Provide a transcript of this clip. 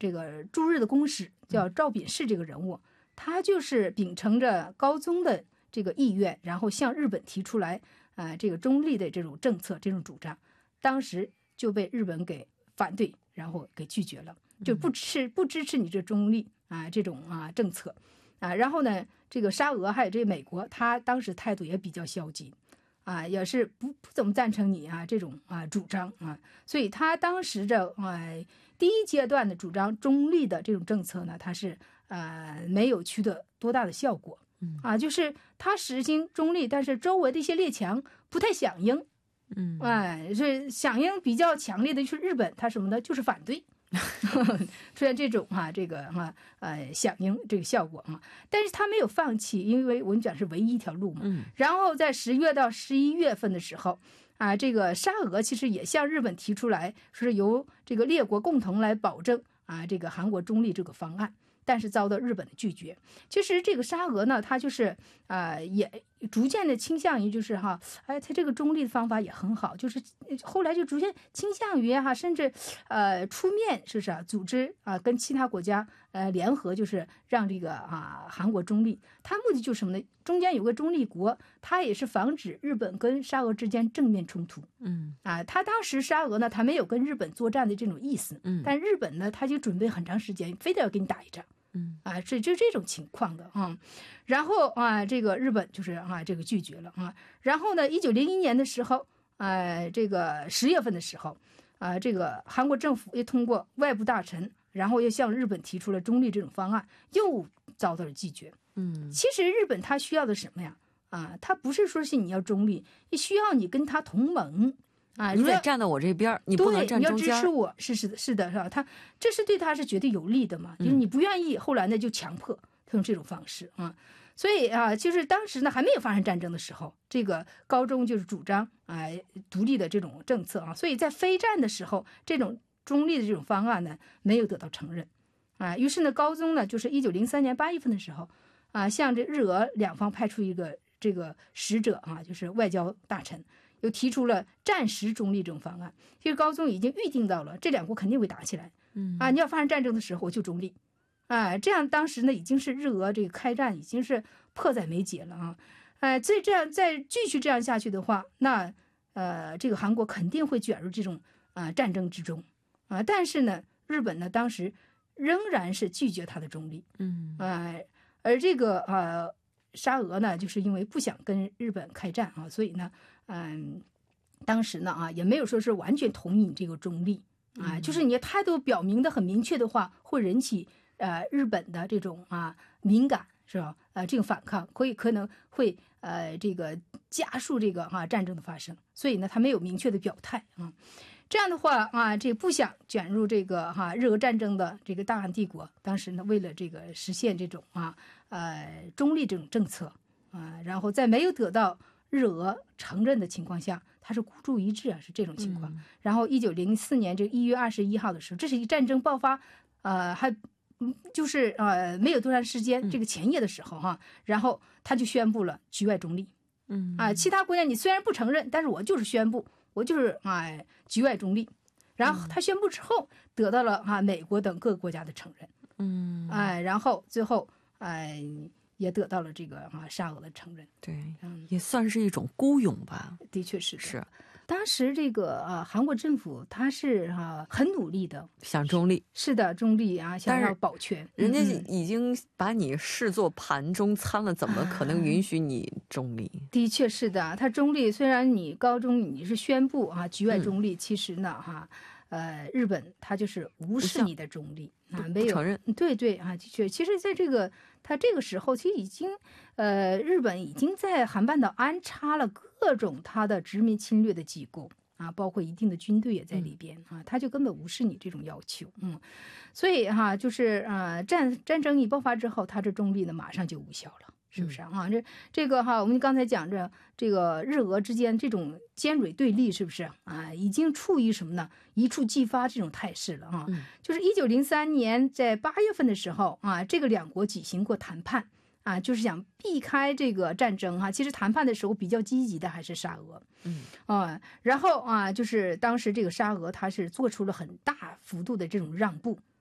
这个驻日的公使叫赵秉世这个人物，他就是秉承着高宗的这个意愿，然后向日本提出来这个中立的这种政策、这种主张，当时就被日本给反对，然后给拒绝了，就不支持你这中立这种政策然后呢，这个沙俄还有这个美国，他当时态度也比较消极也是不怎么赞成你这种主张所以他当时的第一阶段的主张中立的这种政策呢，他是没有取得多大的效果就是他实行中立，但是周围的一些列强不太响应是响应比较强烈的就是日本，他什么呢？就是反对出现这种响应这个效果但是他没有放弃，因为我们讲是唯一一条路嘛然后在10月到11月份的时候这个沙俄其实也向日本提出来，说是由这个列国共同来保证这个韩国中立这个方案，但是遭到日本的拒绝。其实这个沙俄呢，他就是也逐渐的倾向于就是他这个中立的方法也很好，就是后来就逐渐倾向于甚至出面是不是组织跟其他国家联合，就是让这个韩国中立。他目的就是什么呢？中间有个中立国，他也是防止日本跟沙俄之间正面冲突。他当时沙俄呢，他没有跟日本作战的这种意思，但日本呢，他就准备很长时间，非得要跟你打一仗。是就这种情况的然后这个日本就是这个拒绝了然后呢，1901年的时候这个10月份的时候这个韩国政府又通过外部大臣，然后又向日本提出了中立这种方案，又遭到了拒绝。其实日本他需要的什么呀？他不是说是你要中立，也需要你跟他同盟。 你得站到我这边，你不能站中间。 你要支持我，是的，是吧？这是对他是绝对有利的嘛。就是你不愿意，后来呢就强迫他用这种方式所以就是当时呢还没有发生战争的时候，这个高宗就是主张独立的这种政策所以在非战的时候，这种中立的这种方案呢没有得到承认于是呢高宗呢就是1903年8月份的时候向这日俄两方派出一个这个使者就是外交大臣，又提出了暂时中立这种方案。其实高宗已经预定到了这两国肯定会打起来你要发生战争的时候我就中立这样当时呢已经是日俄这个开战已经是迫在眉睫了所以这样再继续这样下去的话，那这个韩国肯定会卷入这种战争之中但是呢日本呢当时仍然是拒绝他的中立而这个沙俄呢就是因为不想跟日本开战所以呢当时呢也没有说是完全同意你这个中立就是你的态度表明的很明确的话，会引起日本的这种敏感，是吧？这个反抗可能会这个加速这个战争的发生，所以呢，他没有明确的表态这样的话这不想卷入这个日俄战争的这个大韩帝国，当时呢为了这个实现这种中立这种政策然后在没有得到日俄承认的情况下，他是孤注一掷是这种情况。然后1904年这1月21号的时候，这是一战争爆发还就是没有多长时间，这个前夜的时候然后他就宣布了局外中立其他国家你虽然不承认，但是我就是宣布我就是局外中立。然后他宣布之后得到了美国等各个国家的承认然后最后也得到了这个沙俄的承认。 对也算是一种孤勇吧。 的确是当时这个韩国政府他是很努力的想中立。 是的，中立想要保全。 人家已经把你视作盘中餐了，怎么可能允许你中立？ 的确是的，他中立，虽然你高中你是宣布局外中立其实呢日本他就是无视你的中立没有承认。 对的确，其实在他这个时候其实已经日本已经在韩半岛安插了各种他的殖民侵略的机构包括一定的军队也在里边他就根本无视你这种要求所以就是战争一爆发之后，他这中立呢马上就无效了。是不是这个我们刚才讲着这个日俄之间这种尖锐对立，是不是已经处于什么呢？一触即发这种态势了就是1903年在8月份的时候这个两国举行过谈判就是想避开这个战争其实谈判的时候比较积极的还是沙俄然后就是当时这个沙俄它是做出了很大幅度的这种让步